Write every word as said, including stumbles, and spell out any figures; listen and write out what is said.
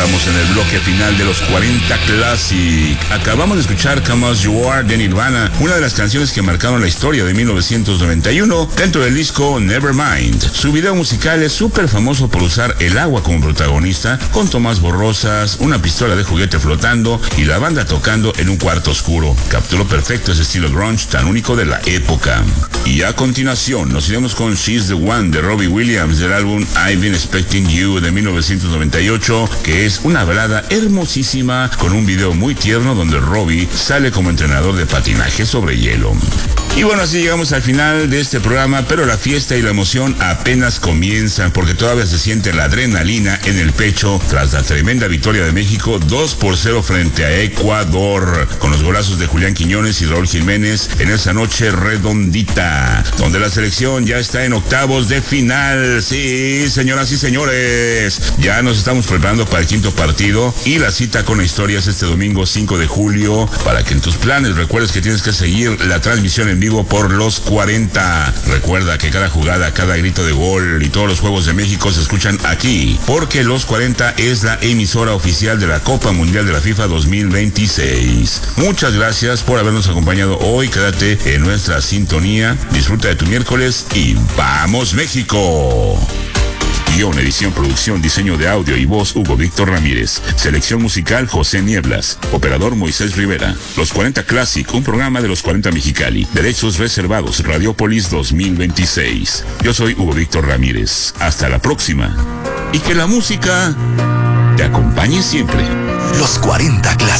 Estamos en el bloque final de los cuarenta Classic. Acabamos de escuchar Come As You Are de Nirvana, una de las canciones que marcaron la historia de mil novecientos noventa y uno dentro del disco Nevermind. Su video musical es súper famoso por usar el agua como protagonista, con tomas borrosas, una pistola de juguete flotando y la banda tocando en un cuarto oscuro. Capturó perfecto ese estilo grunge tan único de la época. Y a continuación nos iremos con She's the One de Robbie Williams del álbum I've Been Expecting You de mil novecientos noventa y ocho, que es una balada hermosísima con un video muy tierno donde Robbie sale como entrenador de patinaje sobre hielo. Y bueno, así llegamos al final de este programa, pero la fiesta y la emoción apenas comienzan porque todavía se siente la adrenalina en el pecho tras la tremenda victoria de México dos por cero frente a Ecuador, con los golazos de Julián Quiñones y Raúl Jiménez en esa noche redondita, donde la selección ya está en octavos de final. Sí, señoras y señores, ya nos estamos preparando para el quinto partido y la cita con la historia es este domingo cinco de julio, para que en tus planes recuerdes que tienes que seguir la transmisión en vivo por los cuarenta. Recuerda que cada jugada, cada grito de gol y todos los juegos de México se escuchan aquí, porque los cuarenta es la emisora oficial de la Copa Mundial de la FIFA dos mil veintiséis. Muchas gracias por habernos acompañado hoy. Quédate en nuestra sintonía, disfruta de tu miércoles y ¡vamos México! Guión, edición, producción, diseño de audio y voz Hugo Víctor Ramírez. Selección musical José Nieblas. Operador Moisés Rivera. Los cuarenta Classic, un programa de los cuarenta Mexicali. Derechos reservados, Radiopolis dos mil veintiséis. Yo soy Hugo Víctor Ramírez. Hasta la próxima. Y que la música te acompañe siempre. Los cuarenta Classic.